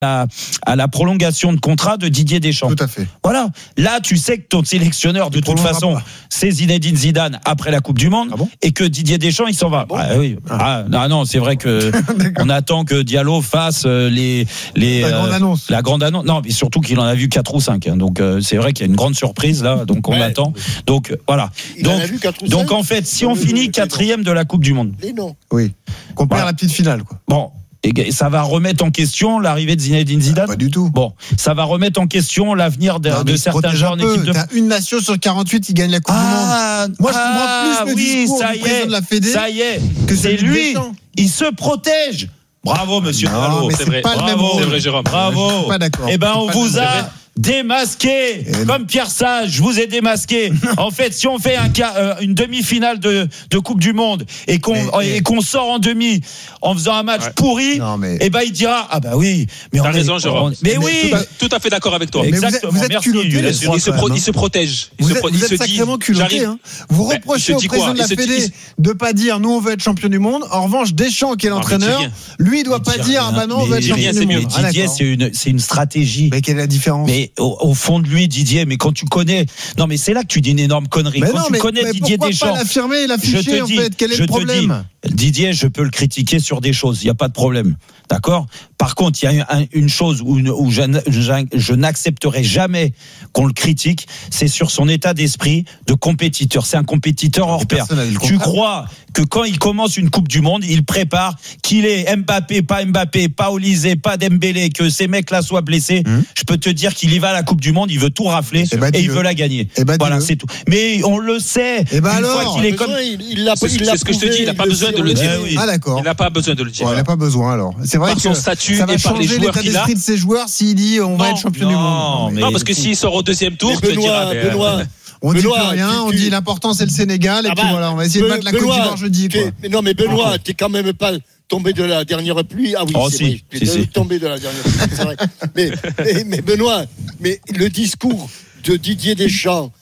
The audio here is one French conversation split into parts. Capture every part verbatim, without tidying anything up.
à, à la prolongation de contrat de Didier Deschamps. Tout à fait. Voilà. Là, tu sais que ton sélectionneur, de toute façon, pas. c'est Zinedine Zidane après la Coupe du Monde, ah bon et que Didier Deschamps, il s'en va. Ah bon ah, oui. ah. Ah, non, c'est vrai que on attend que Diallo fasse les les la euh, grande annonce. La grande annonce. Non, mais surtout qu'il en a vu quatre ou cinq. Hein. Donc euh, c'est vrai qu'il y a une grande surprise là. Donc on ouais. attend. Donc voilà. Il donc donc cinq. En fait, si on finit quatrième de la Coupe du Monde. Mais non. Oui. Qu'on perd la petite finale, quoi. Bon. Et ça va remettre en question l'arrivée de Zinedine Zidane. Pas du tout. Bon, ça va remettre en question l'avenir de, non, de certains joueurs en équipe de. T'as une nation sur quarante-huit qui gagne la Coupe ah, du Monde. Moi, ah, je comprends plus le oui, discours ça du y président est, de la Fédé. Ça y est, que c'est lui. Il se protège. Bravo, monsieur Bravo. C'est, c'est vrai. Pas Bravo. le même C'est vrai, Jérôme. Bravo. Je suis pas d'accord. Eh ben, on vous a démasqué, et comme Pierre Sage, je vous ai démasqué. En fait, si on fait un cas, euh, une demi-finale de, de Coupe du Monde et qu'on, mais, et qu'on sort en demi en faisant un match ouais. pourri, non, mais... et ben il dira ah bah oui, mais t'as on raison, est, Jérôme. On, mais, mais oui, tout à, tout à fait d'accord avec toi. Mais Exactement. Vous êtes, vous êtes culotté, il, les il, se pro, même, il se protège. Il vous se, êtes, vous il êtes se sacrément dit, culotté. Hein. Vous reprochez au président de la Fédé de pas dire nous on veut être champion du monde. En revanche, Deschamps qui est l'entraîneur, lui il doit pas dire ah bah non on veut être champion du monde. Didier, c'est une c'est une stratégie. Mais quelle est la différence? Mais au fond de lui, Didier, mais quand tu connais, non mais c'est là que tu dis une énorme connerie. Mais quand non, tu mais, connais mais Didier Deschamps, pourquoi pas l'affirmer et l'afficher en dis, fait? Quel est le problème? Dis, Didier, je peux le critiquer sur des choses, il y a pas de problème, d'accord. Par contre, il y a un, une chose où, où je, je, je n'accepterai jamais qu'on le critique, c'est sur son état d'esprit de compétiteur. C'est un compétiteur hors pair. Tu crois que quand il commence une Coupe du Monde, il prépare qu'il est Mbappé, pas Mbappé, pas Olysée, pas Dembélé, que ces mecs-là soient blessés. Mmh. Je peux te dire qu'il y va à la Coupe du Monde, il veut tout rafler et, bah, et il veut la gagner. Bah, voilà, c'est tout. Mais on le sait. Et bah alors, qu'il est comme... il, il l'a, c'est, il c'est ce que je te dis, il n'a pas besoin de le dire. Oui. Ah d'accord. Il n'a pas besoin de le dire. Bon, il n'a pas besoin alors. C'est vrai par que son statut ça va et par les joueurs l'état qu'il a. d'esprit de ses joueurs s'il dit on va non, être champion non, du monde. Non, non parce que s'il sort au deuxième tour, tu te diras. Benoît, on Benoît, dit plus rien, tu, on tu... dit l'important c'est le Sénégal et ah bah, puis voilà, on va essayer Be- de battre la Benoît, Côte d'Ivoire jeudi. Quoi. Mais non mais Benoît, t'es quand même pas tombé de la dernière pluie. Ah oui, oh, c'est si, vrai. Si, si. Tombé de la dernière pluie, c'est vrai. mais, mais, mais Benoît, mais le discours de Didier Deschamps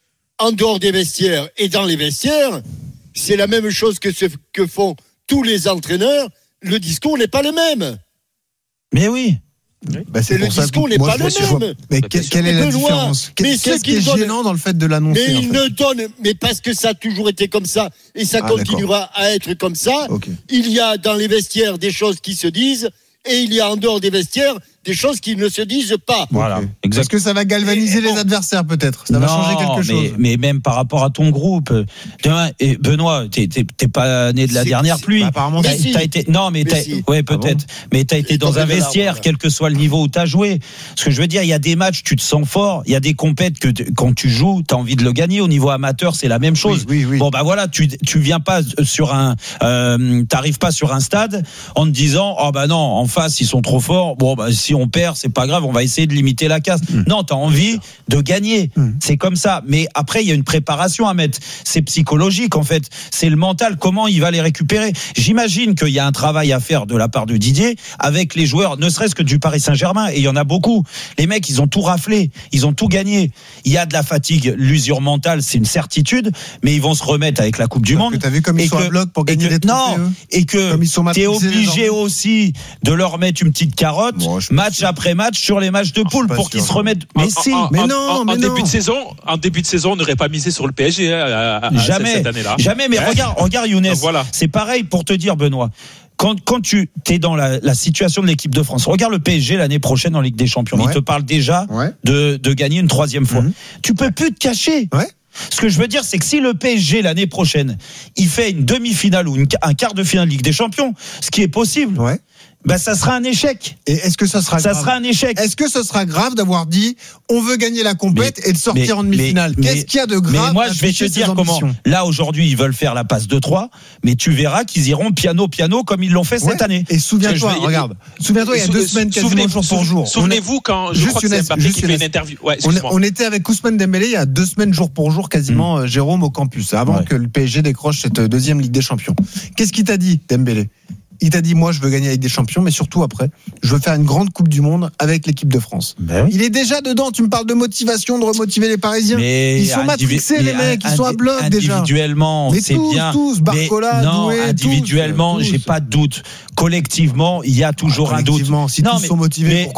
en dehors des vestiaires et dans les vestiaires, c'est la même chose que ce que font tous les entraîneurs. Le discours n'est pas le même. Mais oui. Bah c'est le discours n'est pas le même. Mais quelle, quelle est la Benoît, différence? Qu'est-ce qui est donnent, gênant dans le fait de l'annoncer? Mais il en fait. ne donne, mais parce que ça a toujours été comme ça et ça ah, continuera d'accord. à être comme ça. Okay. Il y a dans les vestiaires des choses qui se disent et il y a en dehors des vestiaires des choses qui ne se disent pas. Voilà. Okay. Est-ce que ça va galvaniser et, et les bon, adversaires peut-être? Ça non, va changer quelque chose. Mais, mais même par rapport à ton groupe. Demain, et Benoît, t'es, t'es, t'es pas né de la c'est, dernière c'est, pluie. Apparemment, t'as, si. t'as été. Non, mais, mais t'as. Si. Ouais, peut-être. Ah bon mais t'as été dans un vestiaire, quel que soit le niveau où t'as joué. Ce que je veux dire, il y a des matchs, tu te sens fort. Il y a des compètes que quand tu joues, t'as envie de le gagner. Au niveau amateur, c'est la même chose. Oui, oui, oui. Bon, bah voilà, tu tu viens pas sur un, euh, t'arrives pas sur un stade en te disant, oh bah non, en face ils sont trop forts. Bon, bah si on perd, c'est pas grave, on va essayer de limiter la casse. Mmh. Non, t'as envie de gagner. Mmh. C'est comme ça. Mais après, il y a une préparation à mettre. C'est psychologique, en fait. C'est le mental. Comment il va les récupérer? J'imagine qu'il y a un travail à faire de la part de Didier avec les joueurs, ne serait-ce que du Paris Saint-Germain. Et il y en a beaucoup. Les mecs, ils ont tout raflé. Ils ont tout gagné. Il y a de la fatigue, l'usure mentale, c'est une certitude. Mais ils vont se remettre avec la Coupe du Monde. Que t'as vu comme ils et sont que, à bloc pour gagner que, des trophées. Non. Et que t'es obligé aussi de leur mettre une petite carotte, bon, match après match, sur les matchs de poule pour sûr. qu'ils se remettent. Mais en, si, en, mais en, non, en, mais en non. début de saison, en début de saison, on n'aurait pas misé sur le P S G hein, à, à, jamais, cette année-là. Jamais. Mais hein regarde, regarde Younes. Voilà. C'est pareil pour te dire, Benoît. Quand, quand tu es dans la, la situation de l'équipe de France, regarde le P S G l'année prochaine en Ligue des Champions. Ouais. Il te parle déjà ouais. de, de gagner une troisième fois. Mm-hmm. Tu peux plus te cacher. Ouais. Ce que je veux dire, c'est que si le P S G l'année prochaine, il fait une demi-finale ou une, un quart de finale de Ligue des Champions, ce qui est possible. Ouais. Ben ça sera un échec. Et est-ce que ça sera ça grave sera un échec? Est-ce que ce sera grave d'avoir dit on veut gagner la compète mais, et de sortir mais, en demi-finale? mais, Qu'est-ce qu'il y a de grave? Mais moi je vais te dire comment. Là aujourd'hui ils veulent faire la passe deux trois, mais tu verras qu'ils iront piano piano comme ils l'ont fait ouais. cette année. Et souviens-toi, vais, regarde, souviens-toi il y a deux semaines quasiment jour pour jour. Souvenez-vous quand je crois que c'est Mbappé qui fait une interview. Ouais, on était avec Ousmane Dembélé il y a deux semaines jour pour jour quasiment Jérôme au campus avant que le P S G décroche cette deuxième Ligue des Champions. Qu'est-ce qu'il t'a dit Dembélé? Il t'a dit, moi, je veux gagner avec des champions, mais surtout après, je veux faire une grande Coupe du Monde avec l'équipe de France. Ben oui. Il est déjà dedans. Tu me parles de motivation, de remotiver les Parisiens. Mais ils sont matrixés, les mecs. Ils sont à bloc déjà. Individuellement, c'est tous, bien. tous, Barcola, non, Doué, individuellement, tous, j'ai tous. pas de doute. Collectivement, il y a toujours ah, un doute. Si non, tous mais, sont motivés, mais, pourquoi